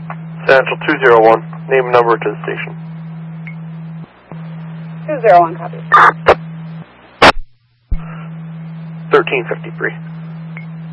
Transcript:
Central 201, name and number to the station. 201, copy. 1353.